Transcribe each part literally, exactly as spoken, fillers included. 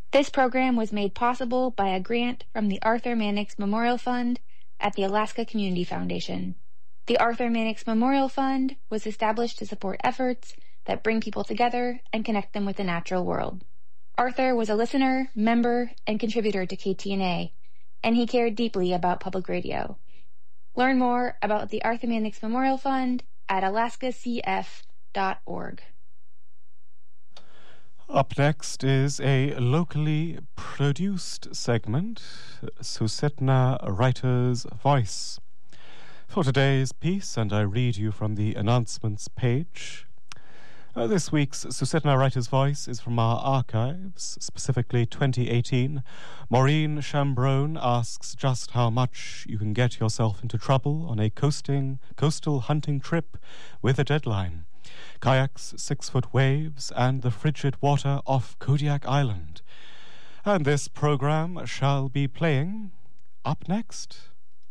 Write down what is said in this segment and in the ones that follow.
This program was made possible by a grant from the Arthur Mannix Memorial Fund at the Alaska Community Foundation. The Arthur Mannix Memorial Fund was established to support efforts that bring people together and connect them with the natural world. Arthur was a listener, member, and contributor to K T N A, and he cared deeply about public radio. Learn more about the Arthur Mannix Memorial Fund at alaska c f dot org. Up next is a locally produced segment, Susitna Writer's Voice. For today's piece, and I read you from the announcements page, uh, this week's Susitna Writer's Voice is from our archives, specifically twenty eighteen. Maureen Chambrone asks just how much you can get yourself into trouble on a coasting, coastal hunting trip with a deadline. Kayaks, six-foot waves, and the frigid water off Kodiak Island. And this program shall be playing up next.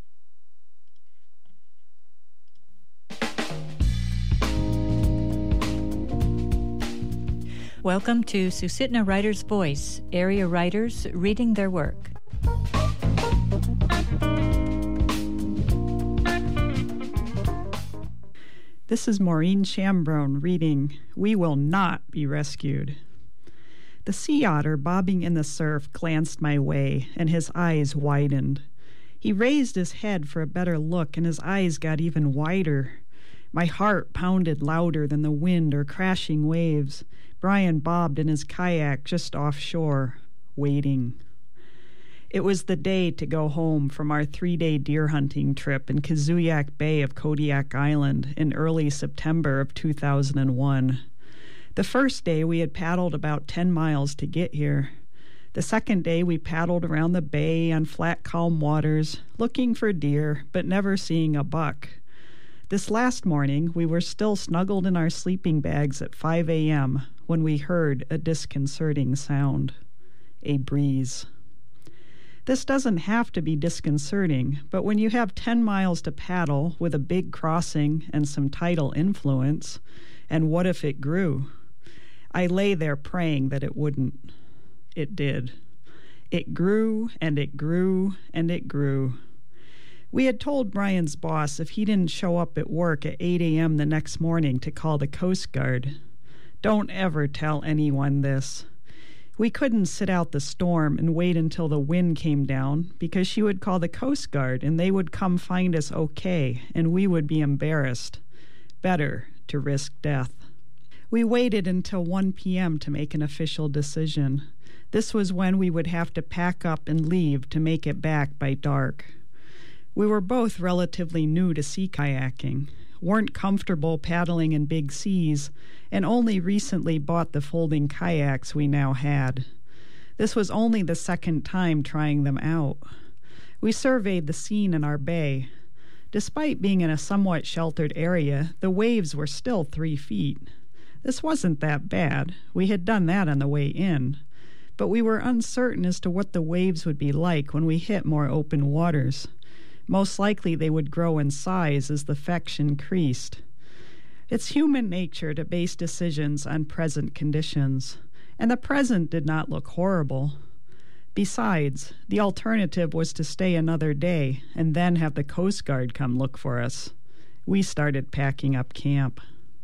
Welcome to Susitna Writer's Voice, area writers reading their work. This is Maureen Chambrone reading We Will Not Be Rescued. The sea otter bobbing in the surf glanced my way, and his eyes widened. He raised his head for a better look, and his eyes got even wider. My heart pounded louder than the wind or crashing waves. Brian bobbed in his kayak just offshore, waiting. It was the day to go home from our three-day deer hunting trip in Kazuyak Bay of Kodiak Island in early September of two thousand one. The first day we had paddled about ten miles to get here. The second day we paddled around the bay on flat, calm waters, looking for deer, but never seeing a buck. This last morning we were still snuggled in our sleeping bags at five a.m. when we heard a disconcerting sound. A breeze. This doesn't have to be disconcerting, but when you have ten miles to paddle with a big crossing and some tidal influence, and what if it grew? I lay there praying that it wouldn't. It did. It grew, and it grew, and it grew. We had told Brian's boss if he didn't show up at work at eight a.m. the next morning to call the Coast Guard. Don't ever tell anyone this. We couldn't sit out the storm and wait until the wind came down because she would call the Coast Guard and they would come find us okay and we would be embarrassed. Better to risk death. We waited until one p.m. to make an official decision. This was when we would have to pack up and leave to make it back by dark. We were both relatively new to sea kayaking, weren't comfortable paddling in big seas, and only recently bought the folding kayaks we now had. This was only the second time trying them out. We surveyed the scene in our bay. Despite being in a somewhat sheltered area, the waves were still three feet. This wasn't that bad. We had done that on the way in. But we were uncertain as to what the waves would be like when we hit more open waters. Most likely they would grow in size as the fetch increased. It's human nature to base decisions on present conditions, and the present did not look horrible. Besides, the alternative was to stay another day and then have the Coast Guard come look for us. We started packing up camp.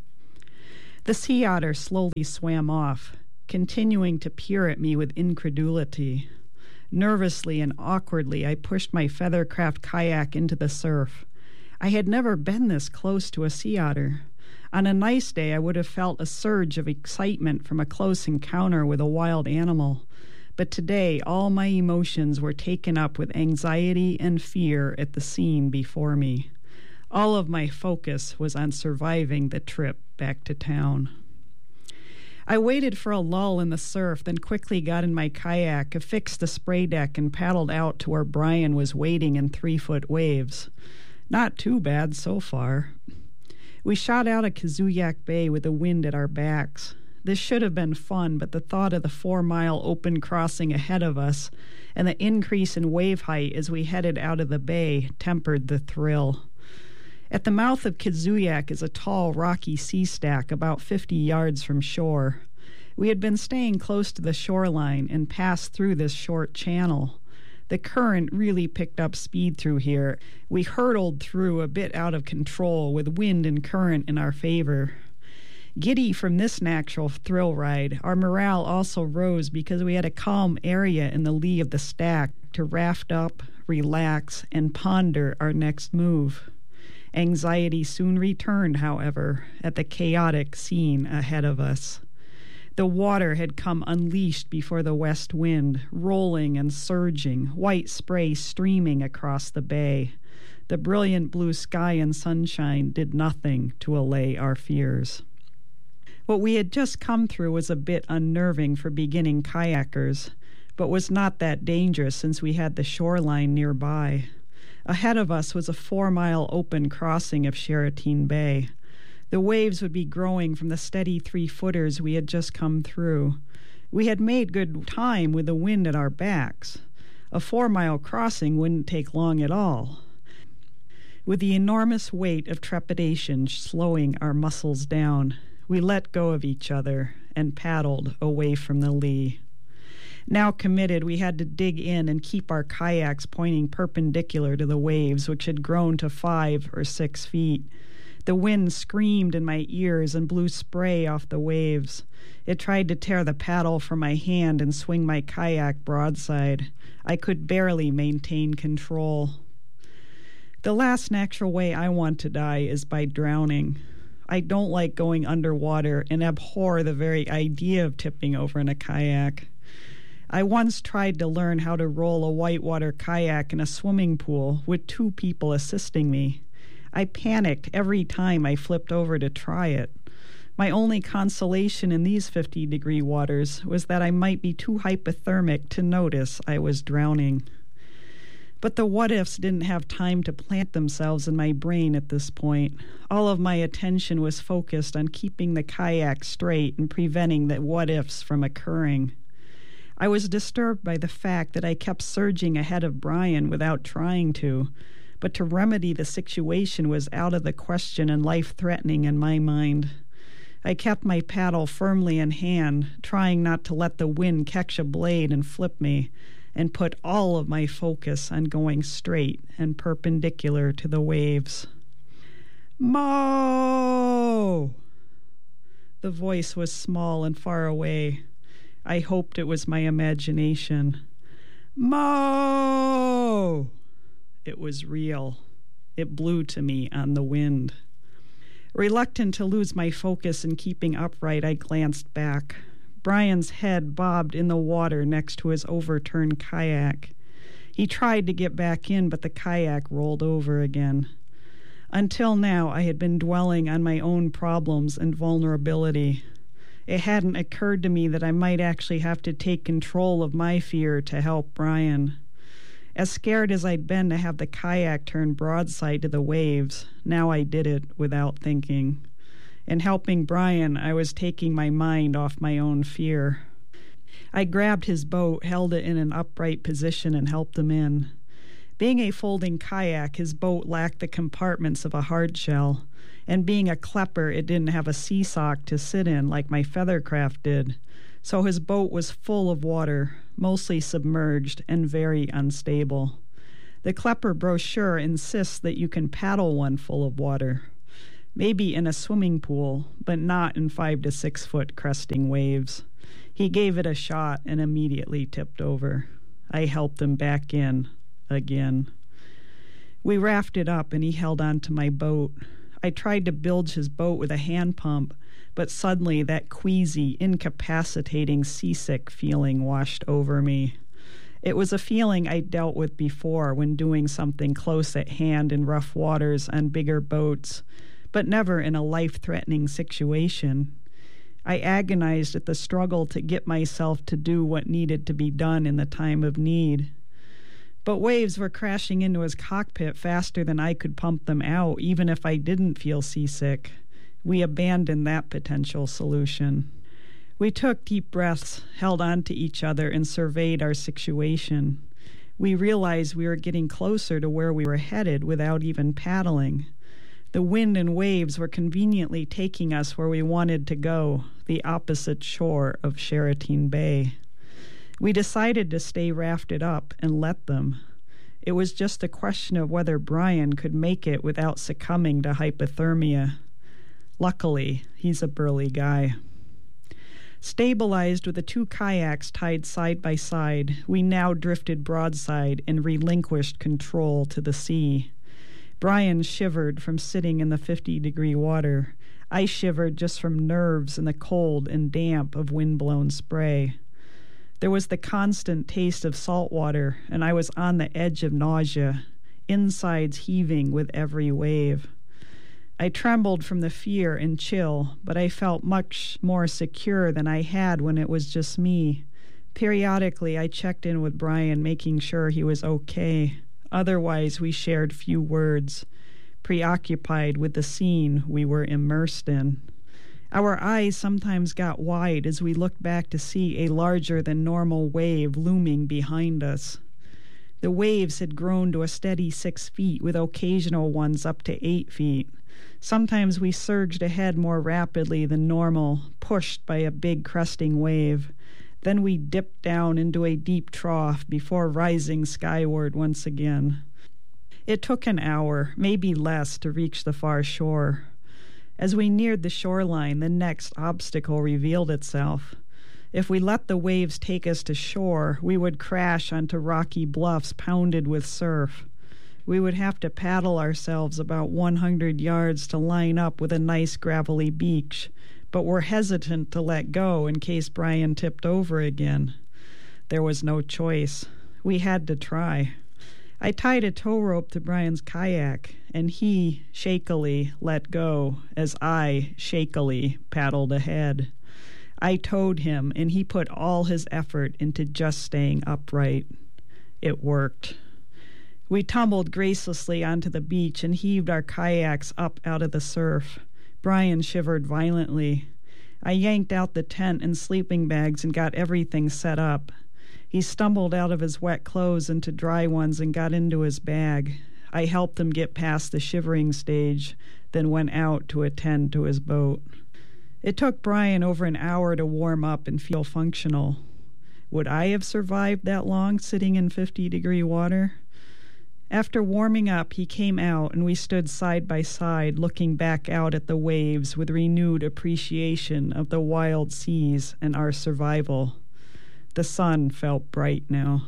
The sea otter slowly swam off, continuing to peer at me with incredulity. Nervously and awkwardly, I pushed my Feathercraft kayak into the surf. I had never been this close to a sea otter. On a nice day, I would have felt a surge of excitement from a close encounter with a wild animal. But today, all my emotions were taken up with anxiety and fear at the scene before me. All of my focus was on surviving the trip back to town. I waited for a lull in the surf, then quickly got in my kayak, affixed the spray deck, and paddled out to where Brian was waiting in three-foot waves. Not too bad so far. We shot out of Kazuyak Bay with the wind at our backs. This should have been fun, but the thought of the four-mile open crossing ahead of us and the increase in wave height as we headed out of the bay tempered the thrill. At the mouth of Kazuyak is a tall, rocky sea stack about fifty yards from shore. We had been staying close to the shoreline and passed through this short channel. The current really picked up speed through here. We hurtled through a bit out of control with wind and current in our favor. Giddy from this natural thrill ride, our morale also rose because we had a calm area in the lee of the stack to raft up, relax, and ponder our next move. Anxiety soon returned, however, at the chaotic scene ahead of us. The water had come unleashed before the west wind, rolling and surging, white spray streaming across the bay. The brilliant blue sky and sunshine did nothing to allay our fears. What we had just come through was a bit unnerving for beginning kayakers, but was not that dangerous since we had the shoreline nearby. Ahead of us was a four-mile open crossing of Charenton Bay. The waves would be growing from the steady three-footers we had just come through. We had made good time with the wind at our backs. A four-mile crossing wouldn't take long at all. With the enormous weight of trepidation slowing our muscles down, we let go of each other and paddled away from the lee. Now committed, we had to dig in and keep our kayaks pointing perpendicular to the waves, which had grown to five or six feet. The wind screamed in my ears and blew spray off the waves. It tried to tear the paddle from my hand and swing my kayak broadside. I could barely maintain control. The last natural way I want to die is by drowning. I don't like going underwater and abhor the very idea of tipping over in a kayak. I once tried to learn how to roll a whitewater kayak in a swimming pool with two people assisting me. I panicked every time I flipped over to try it. My only consolation in these fifty-degree waters was that I might be too hypothermic to notice I was drowning. But the what-ifs didn't have time to plant themselves in my brain at this point. All of my attention was focused on keeping the kayak straight and preventing the what-ifs from occurring. I was disturbed by the fact that I kept surging ahead of Brian without trying to, but to remedy the situation was out of the question and life-threatening in my mind. I kept my paddle firmly in hand, trying not to let the wind catch a blade and flip me, and put all of my focus on going straight and perpendicular to the waves. Mo! The voice was small and far away. I hoped it was my imagination. Mo! It was real. It blew to me on the wind. Reluctant to lose my focus in keeping upright, I glanced back. Brian's head bobbed in the water next to his overturned kayak. He tried to get back in, but the kayak rolled over again. Until now, I had been dwelling on my own problems and vulnerability. It hadn't occurred to me that I might actually have to take control of my fear to help Brian. As scared as I'd been to have the kayak turn broadside to the waves, now I did it without thinking. In helping Brian, I was taking my mind off my own fear. I grabbed his boat, held it in an upright position, and helped him in. Being a folding kayak, his boat lacked the compartments of a hardshell, and being a klepper, it didn't have a sea sock to sit in like my feathercraft did. So his boat was full of water, mostly submerged and very unstable. The klepper brochure insists that you can paddle one full of water, maybe in a swimming pool, but not in five to six foot cresting waves. He gave it a shot and immediately tipped over. I helped him back in, again. We rafted up and he held on to my boat. I tried to bilge his boat with a hand pump, but suddenly that queasy, incapacitating, seasick feeling washed over me. It was a feeling I dealt with before when doing something close at hand in rough waters on bigger boats, but never in a life-threatening situation. I agonized at the struggle to get myself to do what needed to be done in the time of need. But waves were crashing into his cockpit faster than I could pump them out, even if I didn't feel seasick. We abandoned that potential solution. We took deep breaths, held on to each other, and surveyed our situation. We realized we were getting closer to where we were headed without even paddling. The wind and waves were conveniently taking us where we wanted to go, the opposite shore of Charenton Bay. We decided to stay rafted up and let them. It was just a question of whether Brian could make it without succumbing to hypothermia. Luckily, he's a burly guy. Stabilized with the two kayaks tied side by side, we now drifted broadside and relinquished control to the sea. Brian shivered from sitting in the fifty-degree water. I shivered just from nerves and the cold and damp of wind-blown spray. There was the constant taste of salt water, and I was on the edge of nausea, insides heaving with every wave. I trembled from the fear and chill, but I felt much more secure than I had when it was just me. Periodically, I checked in with Brian, making sure he was okay. Otherwise, we shared few words, preoccupied with the scene we were immersed in. Our eyes sometimes got wide as we looked back to see a larger-than-normal wave looming behind us. The waves had grown to a steady six feet, with occasional ones up to eight feet. Sometimes we surged ahead more rapidly than normal, pushed by a big cresting wave. Then we dipped down into a deep trough before rising skyward once again. It took an hour, maybe less, to reach the far shore. As we neared the shoreline, the next obstacle revealed itself. If we let the waves take us to shore, we would crash onto rocky bluffs pounded with surf. We would have to paddle ourselves about one hundred yards to line up with a nice gravelly beach, but were hesitant to let go in case Brian tipped over again. There was no choice. We had to try. I tied a tow rope to Brian's kayak, and he shakily let go as I shakily paddled ahead. I towed him, and he put all his effort into just staying upright. It worked. We tumbled gracelessly onto the beach and heaved our kayaks up out of the surf. Brian shivered violently. I yanked out the tent and sleeping bags and got everything set up. He stumbled out of his wet clothes into dry ones and got into his bag. I helped him get past the shivering stage, then went out to attend to his boat. It took Brian over an hour to warm up and feel functional. Would I have survived that long sitting in fifty-degree water? After warming up, he came out, and we stood side by side, looking back out at the waves with renewed appreciation of the wild seas and our survival. The sun felt bright now.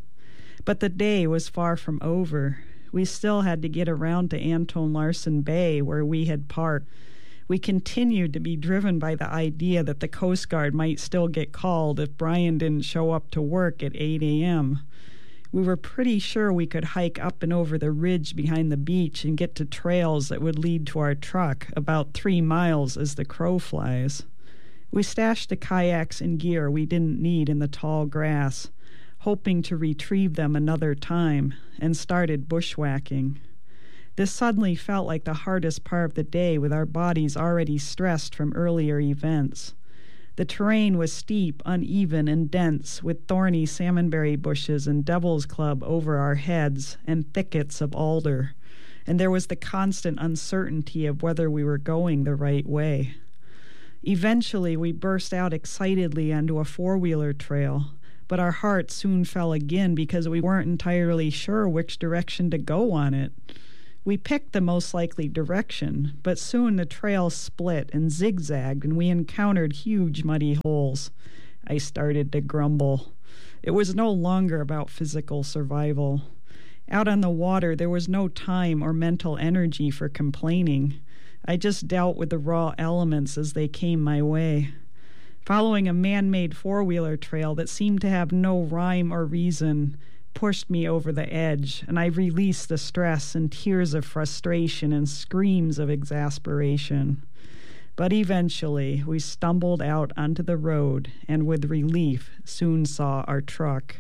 But the day was far from over. We still had to get around to Anton Larsen Bay, where we had parked. We continued to be driven by the idea that the Coast Guard might still get called if Brian didn't show up to work at eight a.m. We were pretty sure we could hike up and over the ridge behind the beach and get to trails that would lead to our truck, about three miles as the crow flies. We stashed the kayaks and gear we didn't need in the tall grass, hoping to retrieve them another time, and started bushwhacking. This suddenly felt like the hardest part of the day, with our bodies already stressed from earlier events. The terrain was steep, uneven, and dense, with thorny salmonberry bushes and devil's club over our heads and thickets of alder, and there was the constant uncertainty of whether we were going the right way. Eventually, we burst out excitedly onto a four-wheeler trail, but our hearts soon fell again because we weren't entirely sure which direction to go on it. We picked the most likely direction, but soon the trail split and zigzagged, and we encountered huge muddy holes. I started to grumble. It was no longer about physical survival. Out on the water, there was no time or mental energy for complaining. I just dealt with the raw elements as they came my way. Following a man-made four-wheeler trail that seemed to have no rhyme or reason pushed me over the edge, and I released the stress and tears of frustration and screams of exasperation. But eventually, we stumbled out onto the road, and with relief, soon saw our truck.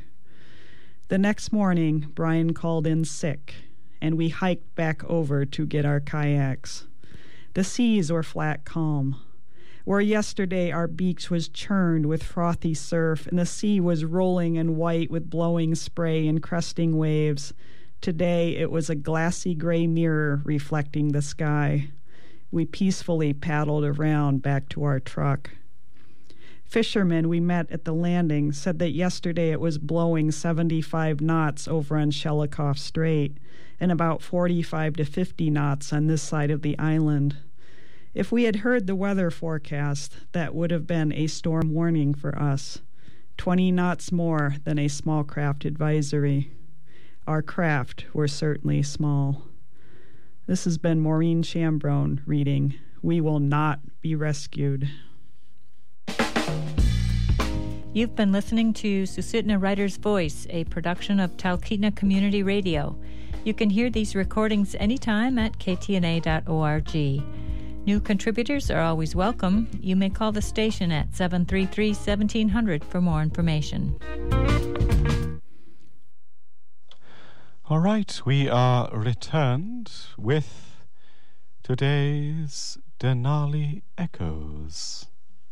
The next morning, Brian called in sick, and we hiked back over to get our kayaks. The seas were flat calm. Where yesterday our beach was churned with frothy surf and the sea was rolling and white with blowing spray and cresting waves, today it was a glassy gray mirror reflecting the sky. We peacefully paddled around back to our truck. Fishermen we met at the landing said that yesterday it was blowing seventy-five knots over on Shelikof Strait and about forty-five to fifty knots on this side of the island. If we had heard the weather forecast, that would have been a storm warning for us. Twenty knots more than a small craft advisory. Our craft were certainly small. This has been Maureen Chambrone reading We Will Not Be Rescued. You've been listening to Susitna Writer's Voice, a production of Talkeetna Community Radio. You can hear these recordings anytime at k t n a dot org. New contributors are always welcome. You may call the station at seven three three, one seven zero zero for more information. All right, we are returned with today's Denali Echoes.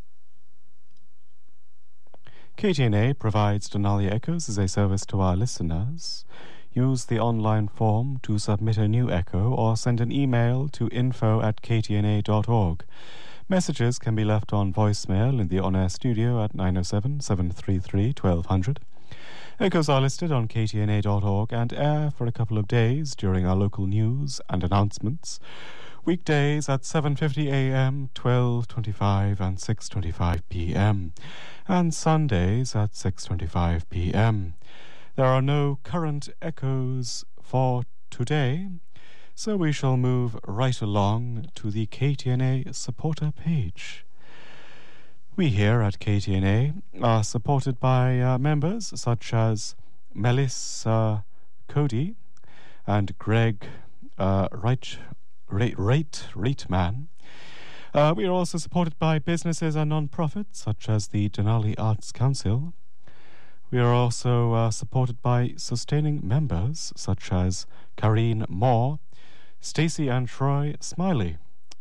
K T N A provides Denali Echoes as a service to our listeners. Use the online form to submit a new echo or send an email to info at k t n a dot org. Messages can be left on voicemail in the on-air studio at nine oh seven, seven three three, twelve hundred. Echoes are listed on k t n a dot org and air for a couple of days during our local news and announcements. Weekdays at seven fifty a.m., twelve twenty-five and six twenty-five p.m. and Sundays at six twenty-five p.m. There are no current echoes for today, so we shall move right along to the K T N A supporter page. We here at K T N A are supported by uh, members such as Melissa Cody and Greg uh, Wright, Rate, Rate, Rateman. Uh, we are also supported by businesses and non-profits such as the Denali Arts Council. We are also uh, supported by sustaining members such as Karine Moore, Stacey and Troy Smiley.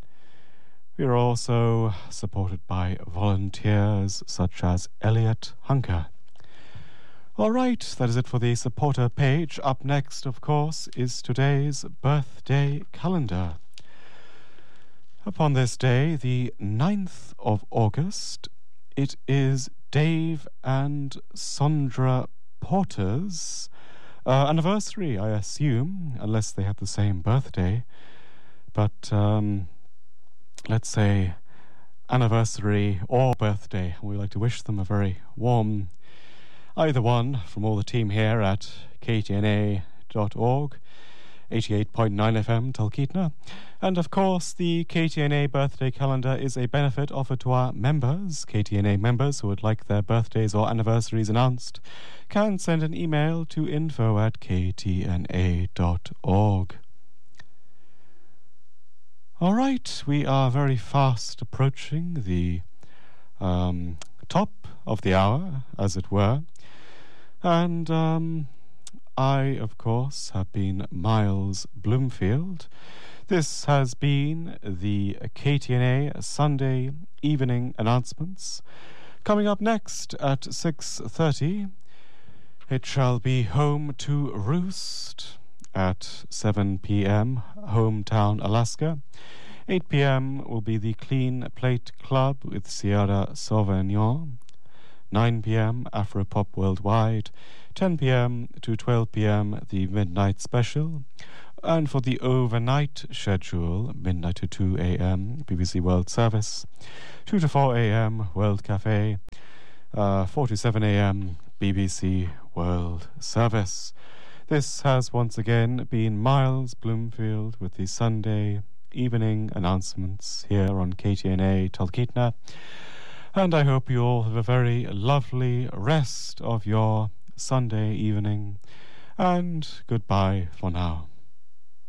We are also supported by volunteers such as Elliot Hunker. All right, that is it for the supporter page. Up next, of course, is today's birthday calendar. Upon this day, the ninth of August, it is Dave and Sondra Porter's uh, anniversary, I assume, unless they have the same birthday. But um, let's say anniversary or birthday. We like to wish them a very warm, either one, from all the team here at k t n a dot org, eighty-eight point nine F M Talkeetna. And of course, the K T N A birthday calendar is a benefit offered to our members. K T N A members who would like their birthdays or anniversaries announced can send an email to info at k t n a dot org. All right, we are very fast approaching the um, top of the hour, as it were. And um, I, of course, have been Miles Bloomfield. This has been the K T N A Sunday evening announcements. Coming up next at six thirty, it shall be Home to Roost at seven p.m., Hometown, Alaska. eight p.m. will be the Clean Plate Club with Sierra Sauvignon. nine p.m. Afropop Worldwide. ten p.m. to twelve p.m. the Midnight Special. And for the overnight schedule, midnight to two a.m. B B C World Service. two to four a.m. World Cafe. Uh, four to seven a.m. B B C World Service. This has once again been Miles Bloomfield with the Sunday evening announcements here on K T N A Talkeetna. And I hope you all have a very lovely rest of your Sunday evening. And goodbye for now.